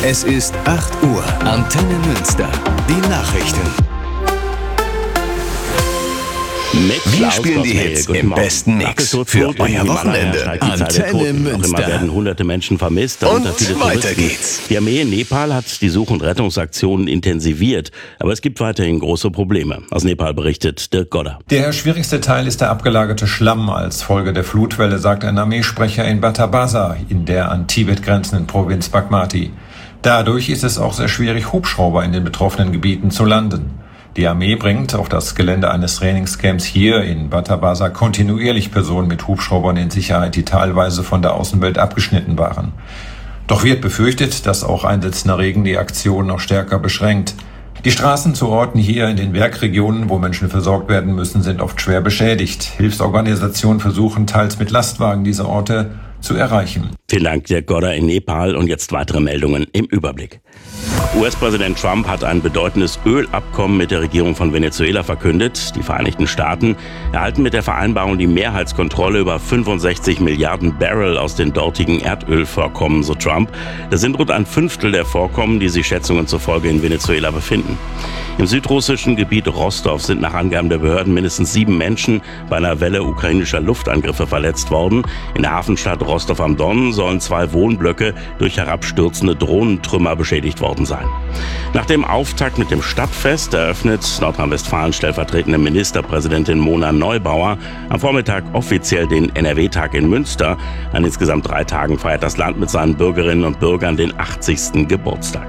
Es ist 8 Uhr. Antenne Münster. Die Nachrichten. Wir spielen die Hits im besten Mix für euer Wochenende. Antenne Münster. Noch immer werden hunderte Menschen vermisst. Und weiter geht's. Die Armee in Nepal hat die Such- und Rettungsaktionen intensiviert. Aber es gibt weiterhin große Probleme. Aus Nepal berichtet Dirk Godder. Der schwierigste Teil ist der abgelagerte Schlamm als Folge der Flutwelle, sagt ein Armeesprecher in Batabasa, in der an Tibet grenzenden Provinz Bagmati. Dadurch ist es auch sehr schwierig, Hubschrauber in den betroffenen Gebieten zu landen. Die Armee bringt auf das Gelände eines Trainingscamps hier in Batabasa kontinuierlich Personen mit Hubschraubern in Sicherheit, die teilweise von der Außenwelt abgeschnitten waren. Doch wird befürchtet, dass auch einsetzender Regen die Aktion noch stärker beschränkt. Die Straßen zu Orten hier in den Bergregionen, wo Menschen versorgt werden müssen, sind oft schwer beschädigt. Hilfsorganisationen versuchen teils mit Lastwagen diese Orte zu erreichen. Vielen Dank, Dirk Godder in Nepal. Und jetzt weitere Meldungen im Überblick. US-Präsident Trump hat ein bedeutendes Ölabkommen mit der Regierung von Venezuela verkündet. Die Vereinigten Staaten erhalten mit der Vereinbarung die Mehrheitskontrolle über 65 Milliarden Barrel aus den dortigen Erdölvorkommen, so Trump. Das sind rund ein Fünftel der Vorkommen, die sich Schätzungen zufolge in Venezuela befinden. Im südrussischen Gebiet Rostov sind nach Angaben der Behörden mindestens 7 Menschen bei einer Welle ukrainischer Luftangriffe verletzt worden. In der Hafenstadt Rostov am Don sollen 2 Wohnblöcke durch herabstürzende Drohnentrümmer beschädigt worden sein. Nach dem Auftakt mit dem Stadtfest eröffnet Nordrhein-Westfalen stellvertretende Ministerpräsidentin Mona Neubauer am Vormittag offiziell den NRW-Tag in Münster. An insgesamt 3 Tagen feiert das Land mit seinen Bürgerinnen und Bürgern den 80. Geburtstag.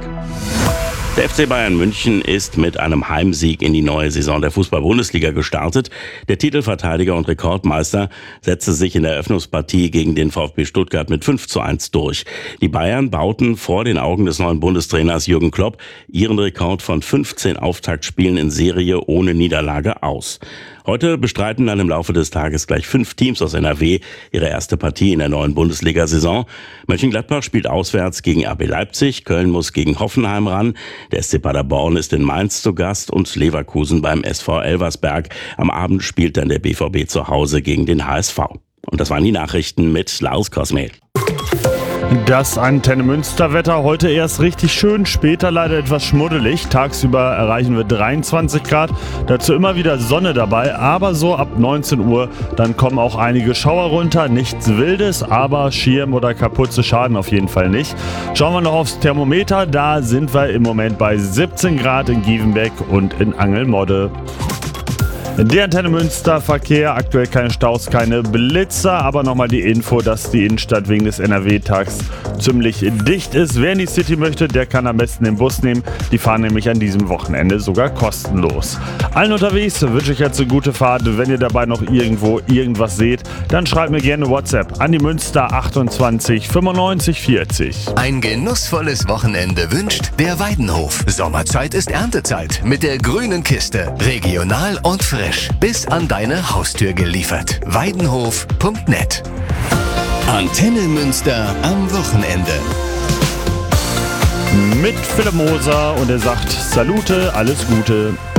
Der FC Bayern München ist mit einem Heimsieg in die neue Saison der Fußball-Bundesliga gestartet. Der Titelverteidiger und Rekordmeister setzte sich in der Eröffnungspartie gegen den VfB Stuttgart mit 5:1 durch. Die Bayern bauten vor den Augen des neuen Bundestrainers Jürgen Klopp ihren Rekord von 15 Auftaktspielen in Serie ohne Niederlage aus. Heute bestreiten dann im Laufe des Tages gleich 5 Teams aus NRW ihre erste Partie in der neuen Bundesliga-Saison. Mönchengladbach spielt auswärts gegen RB Leipzig, Köln muss gegen Hoffenheim ran, der SC Paderborn ist in Mainz zu Gast und Leverkusen beim SV Elversberg. Am Abend spielt dann der BVB zu Hause gegen den HSV. Und das waren die Nachrichten mit Lars Kosmel. Das Antenne Münster-Wetter heute erst richtig schön, später leider etwas schmuddelig. Tagsüber erreichen wir 23 Grad, dazu immer wieder Sonne dabei, aber so ab 19 Uhr, dann kommen auch einige Schauer runter. Nichts Wildes, aber Schirm oder Kapuze schaden auf jeden Fall nicht. Schauen wir noch aufs Thermometer, da sind wir im Moment bei 17 Grad in Gievenbeck und in Angelmodde. Der Antenne Münster Verkehr, aktuell keine Staus, keine Blitzer, aber nochmal die Info, dass die Innenstadt wegen des NRW-Tags ziemlich dicht ist. Wer in die City möchte, der kann am besten den Bus nehmen. Die fahren nämlich an diesem Wochenende sogar kostenlos. Allen unterwegs wünsche ich jetzt eine gute Fahrt. Wenn ihr dabei noch irgendwo irgendwas seht, dann schreibt mir gerne WhatsApp an die Münster 28 95 40. Ein genussvolles Wochenende wünscht der Weidenhof. Sommerzeit ist Erntezeit mit der grünen Kiste. Regional und frisch. Bis an deine Haustür geliefert. Weidenhof.net. Antenne Münster am Wochenende. Mit Philipp Moser und er sagt Salute, alles Gute.